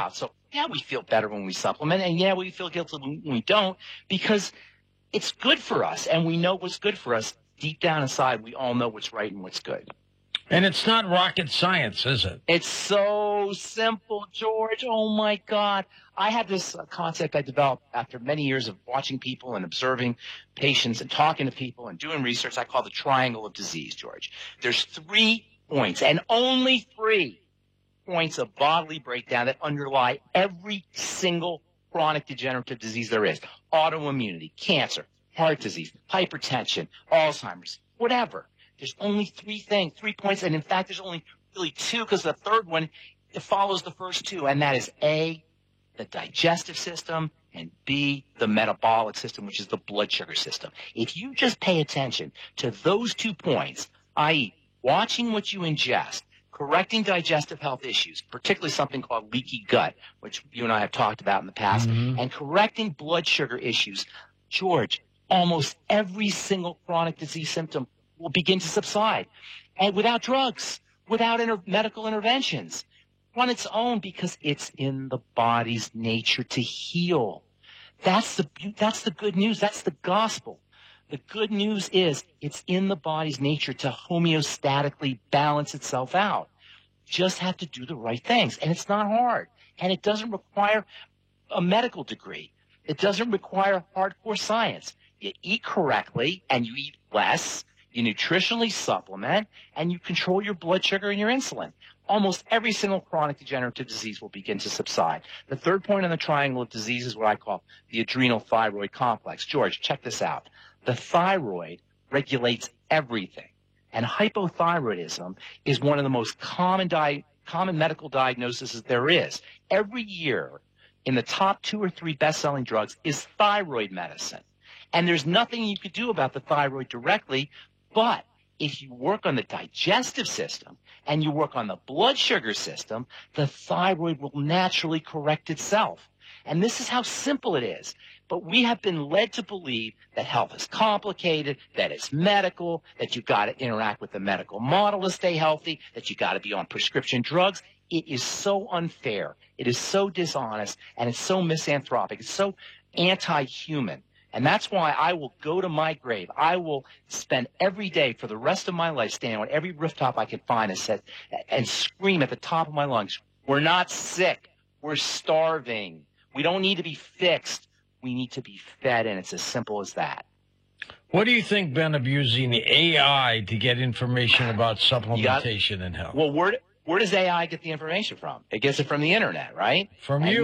out. So, yeah, we feel better when we supplement, and yeah, we feel guilty when we don't, because it's good for us, and we know what's good for us. Deep down inside, we all know what's right and what's good. And it's not rocket science, is it? It's so simple, George. Oh, my God. I had this concept I developed after many years of watching people and observing patients and talking to people and doing research. I call the triangle of disease, George. There's 3 points, and only 3 points of bodily breakdown that underlie every single chronic degenerative disease there is. Autoimmunity, cancer, heart disease, hypertension, Alzheimer's, whatever. There's only 3 points, and in fact, there's only really 2, because the third one, it follows the first 2, and that is A, the digestive system, and B, the metabolic system, which is the blood sugar system. If you just pay attention to those 2 points, i.e., watching what you ingest, correcting digestive health issues, particularly something called leaky gut, which you and I have talked about in the past, and correcting blood sugar issues, George, almost every single chronic disease symptom will begin to subside, and without drugs, without medical interventions, on its own, because it's in the body's nature to heal. That's the good news. That's the gospel. The good news is it's in the body's nature to homeostatically balance itself out. You just have to do the right things, and it's not hard, and it doesn't require a medical degree. It doesn't require hardcore science. You eat correctly, and you eat less. You nutritionally supplement, and you control your blood sugar and your insulin. Almost every single chronic degenerative disease will begin to subside. The third point on the triangle of disease is what I call the adrenal thyroid complex. George, check this out. The thyroid regulates everything, and hypothyroidism is one of the most common medical diagnoses there is. Every year, in the top 2 or 3 best-selling drugs is thyroid medicine. And there's nothing you could do about the thyroid directly, but if you work on the digestive system and you work on the blood sugar system, the thyroid will naturally correct itself. And this is how simple it is. But we have been led to believe that health is complicated, that it's medical, that you've got to interact with the medical model to stay healthy, that you've got to be on prescription drugs. It is so unfair. It is so dishonest, and it's so misanthropic. It's so anti-human. And that's why I will go to my grave. I will spend every day for the rest of my life standing on every rooftop I can find and scream at the top of my lungs, we're not sick. We're starving. We don't need to be fixed. We need to be fed, and it's as simple as that. What do you think, Ben, of using the AI to get information about supplementation and health? Well, where does AI get the information from? It gets it from the internet, right? From you.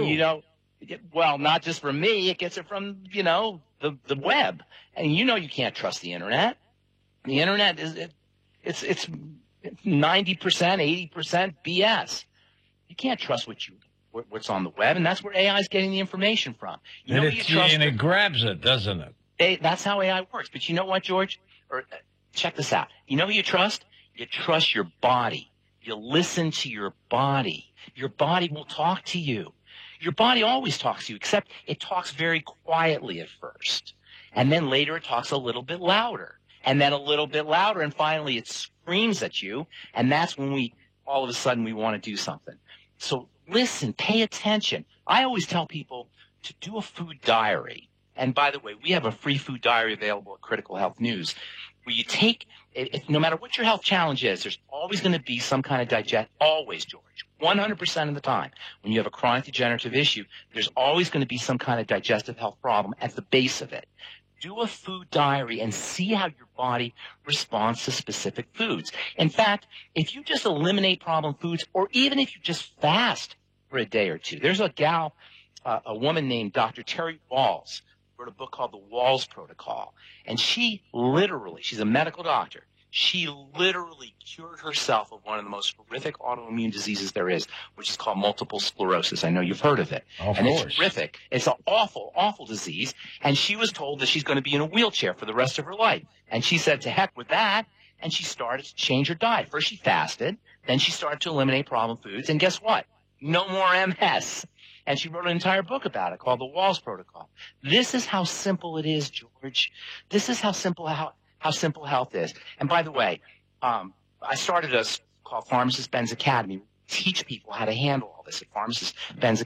Well, not just from me. It gets it from, the web. And you can't trust the internet. The internet it's 90%, 80% BS. You can't trust what's on the web, and that's where AI is getting the information from. And it grabs it, doesn't it? That's how AI works. But you know what, George? Check this out. You know who you trust? You trust your body. You listen to your body. Your body will talk to you. Your body always talks to you, except it talks very quietly at first. And then later it talks a little bit louder. And then a little bit louder, and finally it screams at you. And that's when all of a sudden we want to do something. So listen, pay attention. I always tell people to do a food diary. And by the way, we have a free food diary available at Critical Health News, where you take, no matter what your health challenge is, there's always going to be some kind of always, George, 100% of the time. When you have a chronic degenerative issue, there's always going to be some kind of digestive health problem at the base of it. Do a food diary and see how your body responds to specific foods. In fact, if you just eliminate problem foods, or even if you just fast for a day or two, there's a woman named Dr. Terry Walls, wrote a book called The Walls Protocol. And she's a medical doctor. She literally cured herself of one of the most horrific autoimmune diseases there is, which is called multiple sclerosis. I know you've heard of it. Of course. It's horrific. It's an awful, awful disease. And she was told that she's going to be in a wheelchair for the rest of her life. And she said, to heck with that. And she started to change her diet. First she fasted. Then she started to eliminate problem foods. And guess what? No more MS. And she wrote an entire book about it called The Walls Protocol. This is how simple it is, George. This is how simple health is. And by the way, I started called Pharmacist Ben's Academy, teach people how to handle all this at Pharmacist Ben's